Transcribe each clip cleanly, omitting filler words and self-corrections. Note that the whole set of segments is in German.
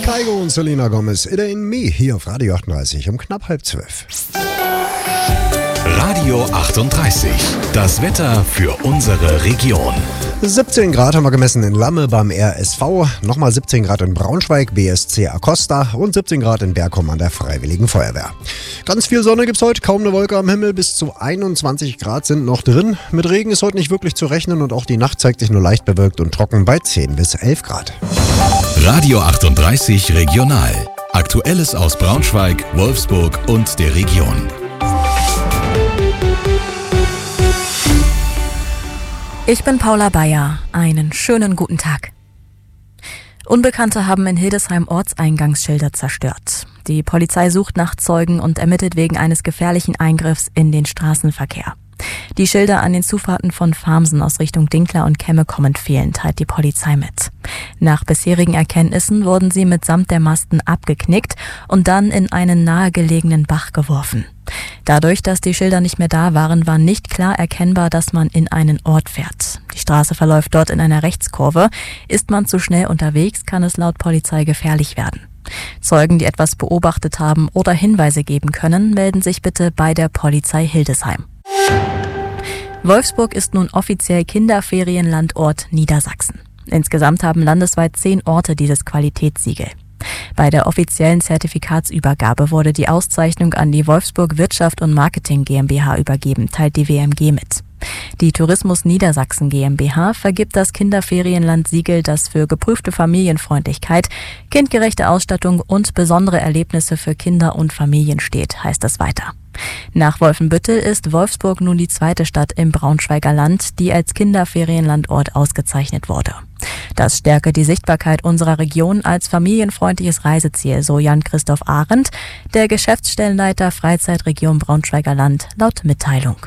Kaigo und Selena Gomez, It Ain't Me, hier auf Radio 38 um knapp 11:30. Radio 38, das Wetter für unsere Region. 17 Grad haben wir gemessen in Lamme beim RSV, nochmal 17 Grad in Braunschweig, BSC Acosta und 17 Grad in Bergum an der Freiwilligen Feuerwehr. Ganz viel Sonne gibt's heute, kaum eine Wolke am Himmel, bis zu 21 Grad sind noch drin. Mit Regen ist heute nicht wirklich zu rechnen und auch die Nacht zeigt sich nur leicht bewölkt und trocken bei 10 bis 11 Grad. Radio 38 Regional. Aktuelles aus Braunschweig, Wolfsburg und der Region. Ich bin Paula Bayer. Einen schönen guten Tag. Unbekannte haben in Hildesheim Ortseingangsschilder zerstört. Die Polizei sucht nach Zeugen und ermittelt wegen eines gefährlichen Eingriffs in den Straßenverkehr. Die Schilder an den Zufahrten von Farmsen aus Richtung Dinkler und Kemme kommend fehlen, teilt die Polizei mit. Nach bisherigen Erkenntnissen wurden sie mitsamt der Masten abgeknickt und dann in einen nahegelegenen Bach geworfen. Dadurch, dass die Schilder nicht mehr da waren, war nicht klar erkennbar, dass man in einen Ort fährt. Die Straße verläuft dort in einer Rechtskurve. Ist man zu schnell unterwegs, kann es laut Polizei gefährlich werden. Zeugen, die etwas beobachtet haben oder Hinweise geben können, melden sich bitte bei der Polizei Hildesheim. Wolfsburg ist nun offiziell Kinderferienlandort Niedersachsen. Insgesamt haben landesweit 10 Orte dieses Qualitätssiegel. Bei der offiziellen Zertifikatsübergabe wurde die Auszeichnung an die Wolfsburg Wirtschaft und Marketing GmbH übergeben, teilt die WMG mit. Die Tourismus Niedersachsen GmbH vergibt das Kinderferienland-Siegel, das für geprüfte Familienfreundlichkeit, kindgerechte Ausstattung und besondere Erlebnisse für Kinder und Familien steht, heißt es weiter. Nach Wolfenbüttel ist Wolfsburg nun die zweite Stadt im Braunschweiger Land, die als Kinderferienlandort ausgezeichnet wurde. Das stärke die Sichtbarkeit unserer Region als familienfreundliches Reiseziel, so Jan-Christoph Arendt, der Geschäftsstellenleiter Freizeitregion Braunschweiger Land, laut Mitteilung.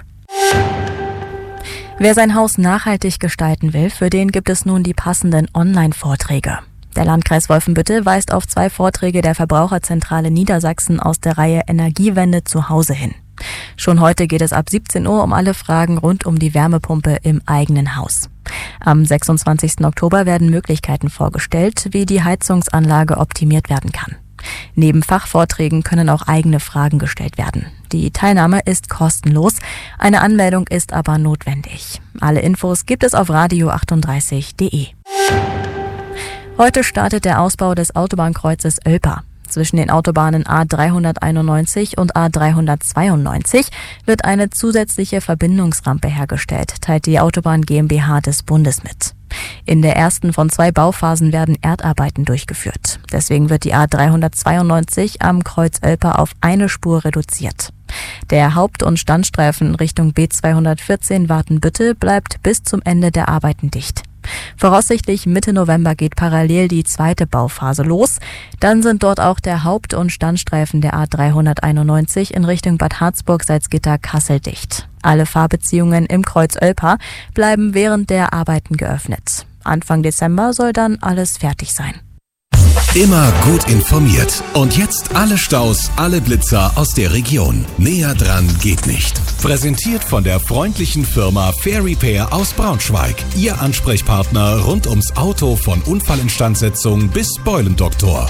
Wer sein Haus nachhaltig gestalten will, für den gibt es nun die passenden Online-Vorträge. Der Landkreis Wolfenbüttel weist auf 2 Vorträge der Verbraucherzentrale Niedersachsen aus der Reihe Energiewende zu Hause hin. Schon heute geht es ab 17 Uhr um alle Fragen rund um die Wärmepumpe im eigenen Haus. Am 26. Oktober werden Möglichkeiten vorgestellt, wie die Heizungsanlage optimiert werden kann. Neben Fachvorträgen können auch eigene Fragen gestellt werden. Die Teilnahme ist kostenlos, eine Anmeldung ist aber notwendig. Alle Infos gibt es auf radio38.de. Heute startet der Ausbau des Autobahnkreuzes Oelper. Zwischen den Autobahnen A391 und A392 wird eine zusätzliche Verbindungsrampe hergestellt, teilt die Autobahn GmbH des Bundes mit. In der ersten von 2 Bauphasen werden Erdarbeiten durchgeführt. Deswegen wird die A392 am Kreuz Oelper auf eine Spur reduziert. Der Haupt- und Standstreifen Richtung B214 Watenbüttel bleibt bis zum Ende der Arbeiten dicht. Voraussichtlich Mitte November geht parallel die zweite Bauphase los. Dann sind dort auch der Haupt- und Standstreifen der A391 in Richtung Bad Harzburg, Salzgitter, Kassel dicht. Alle Fahrbeziehungen im Kreuz Oelper bleiben während der Arbeiten geöffnet. Anfang Dezember soll dann alles fertig sein. Immer gut informiert. Und jetzt alle Staus, alle Blitzer aus der Region. Näher dran geht nicht. Präsentiert von der freundlichen Firma Fair Repair aus Braunschweig. Ihr Ansprechpartner rund ums Auto von Unfallinstandsetzung bis Beulendoktor.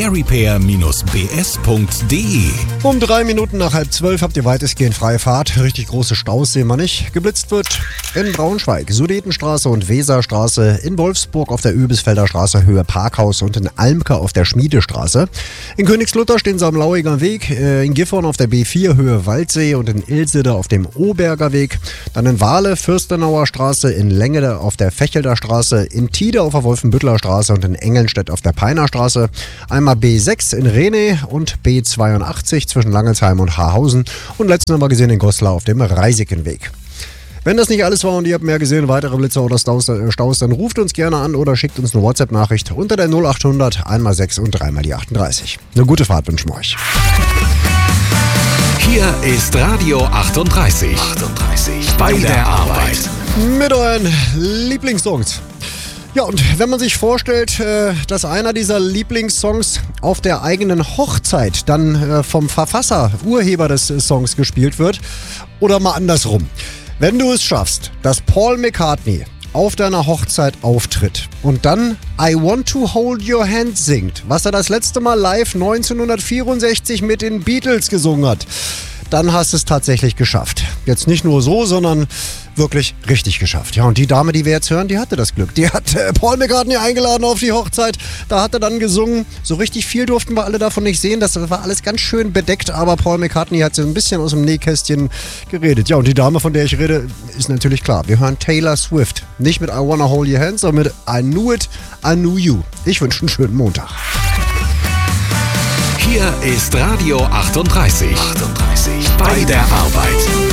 fairrepair-bs.de. Um 3 Minuten nach 11:30 habt ihr weitestgehend freie Fahrt. Richtig große Staus sehen wir nicht. Geblitzt wird in Braunschweig, Sudetenstraße und Weserstraße, in Wolfsburg auf der Öbisfelder Straße Höhe Parkhaus und in Almke auf der Schmiedestraße. In Königslutter stehen sie am Lauiger Weg, in Gifhorn auf der B4 Höhe Waldsee und in Ilsede auf dem Oberger Weg. Dann in Wahle, Fürstenauer Straße, in Lengede auf der Fechelder Straße, in Tide auf der Wolfenbüttler Straße und in Engelnstedt auf der Peiner Straße. Einmal B6 in Rehne und B82 zwischen Langelsheim und Haarhausen. Und letzten haben wir gesehen in Goslar auf dem Reisigenweg. Wenn das nicht alles war und ihr habt mehr gesehen, weitere Blitzer oder Staus, dann ruft uns gerne an oder schickt uns eine WhatsApp-Nachricht unter der 0800 1x6 und 3x die 38. Eine gute Fahrt wünschen wir euch. Hier ist Radio 38. Bei der Arbeit. Mit euren Lieblingssongs. Ja, und wenn man sich vorstellt, dass einer dieser Lieblingssongs auf der eigenen Hochzeit dann vom Verfasser, Urheber des Songs gespielt wird, oder mal andersrum. Wenn du es schaffst, dass Paul McCartney auf deiner Hochzeit auftritt und dann I Want to Hold Your Hand singt, was er das letzte Mal live 1964 mit den Beatles gesungen hat, dann hast du es tatsächlich geschafft. Jetzt nicht nur so, sondern wirklich richtig geschafft. Ja, und die Dame, die wir jetzt hören, die hatte das Glück. Die hat Paul McCartney eingeladen auf die Hochzeit. Da hat er dann gesungen. So richtig viel durften wir alle davon nicht sehen. Das war alles ganz schön bedeckt, aber Paul McCartney hat so ein bisschen aus dem Nähkästchen geredet. Ja, und die Dame, von der ich rede, ist natürlich klar. Wir hören Taylor Swift. Nicht mit I Wanna Hold Your Hand, sondern mit I Knew It, I Knew You. Ich wünsche einen schönen Montag. Hier ist Radio 38. Bei der Arbeit.